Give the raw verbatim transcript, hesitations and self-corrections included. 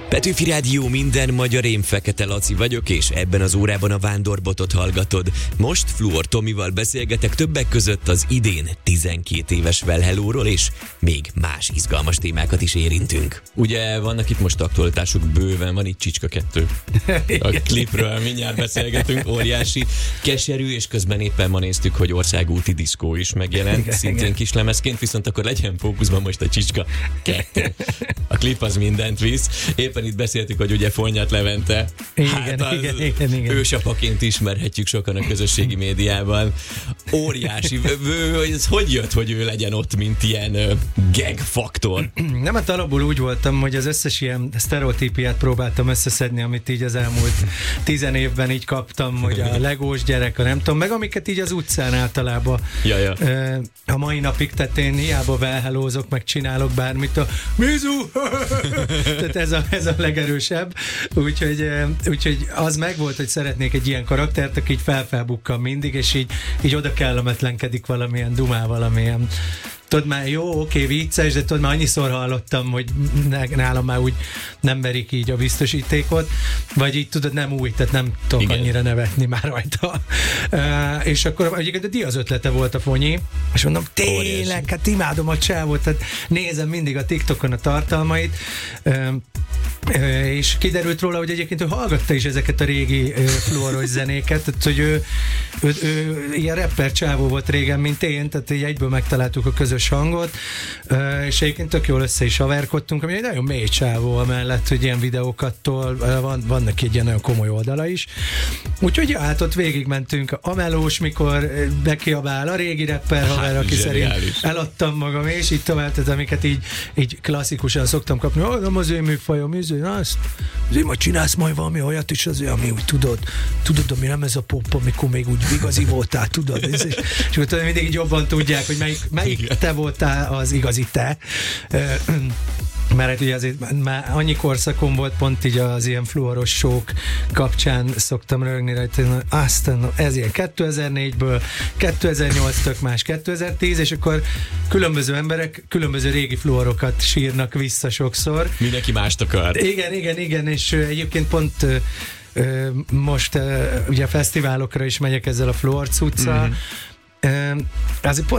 Petőfi Rádió, minden magyar, én Fekete Laci vagyok, és ebben az órában a Vándorbotot hallgatod. Most Fluor Tomival beszélgetek többek között az idén tizenkét éves Well Hello-ról, és még más izgalmas témákat is érintünk. Ugye vannak itt most aktualitások bőven, van itt Csicska kettő. A klipről mindjárt beszélgetünk, óriási, keserű, és közben éppen ma néztük, hogy országúti diszkó is megjelent, igen, szintén igen. Kis lemezként, viszont akkor legyen fókuszban most a Csicska kettő. A klip az mindent visz. Éppen itt beszéltük, hogy ugye Fonyát Levente, igen, hát az igen, igen, igen. ősapaként ismerhetjük sokan a közösségi médiában. Óriási. Ez hogy jött, hogy ő legyen ott, mint ilyen gag faktor? Nem, hát alapból úgy voltam, hogy az összes ilyen sztereotípiát próbáltam összeszedni, amit így az elmúlt tizen évben így kaptam, hogy a legós gyerek, a nem tudom, meg amiket így az utcán általában ja, ja. a mai napig, tehát én hiába Well Hello-zok, meg csinálok bármit, a Mizu! Tehát ez a, ez a legerősebb. Úgyhogy, úgyhogy az megvolt, hogy szeretnék egy ilyen karaktert, aki így felfelbukkan mindig, és így, így oda kellemetlenkedik valamilyen dumá, valamilyen tudod már, jó, oké, vicces, de tudod már annyiszor hallottam, hogy nálam már úgy nem verik így a biztosítékot, vagy így tudod, nem új, tehát nem tudok igen. annyira nevetni már rajta. Uh, és akkor egyébként a Diaz ötlete volt a Fonyi, és mondom, tényleg, hát imádom a csávot, tehát nézem mindig a TikTokon a tartalmait, uh, uh, és kiderült róla, hogy egyébként ő hallgatta is ezeket a régi uh, fluoros zenéket, tehát hogy ő, ő, ő, ő ilyen rapper csávó volt régen, mint én, tehát így egyből megtaláltuk a közös hangot, és egyébként tök jól össze is haverkodtunk, ami egy nagyon mély csávó amellett, hogy ilyen videókattól van, vannak egy ilyen nagyon komoly oldala is. Úgyhogy ja, hát ott végigmentünk a melós, mikor bekiabál a régi rapper haver, hát, aki szerint eladtam magam, és így tovább, tehát amiket így, így klasszikusan szoktam kapni, hogy nem az én műfajom, azt, azért majd csinálsz majd valami olyat is, azért, ami úgy tudod, tudod, ami nem ez a pop, amikor még úgy igazi voltál, tudod, és, és akkor mindig így jobban tudják, hogy melyik, melyik te voltál az igazi te. Mert ugye azért már annyi korszakon volt, pont így az ilyen fluoros show kapcsán szoktam rögni rajta, aztán ez ilyen kétezer-négyből, kétezer-nyolc tök más, kétezer-tíz, és akkor különböző emberek különböző régi fluorokat sírnak vissza sokszor. Mindenki mást akar. Igen, igen, igen, és egyébként pont most ugye a fesztiválokra is megyek ezzel a fluor cuccal, mm-hmm. azért pont